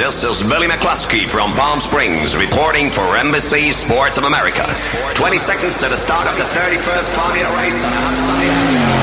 This is Billy McCluskey from Palm Springs reporting for Embassy Sports of America. 20 seconds to the start of the 31st Formula race on Sunday afternoon.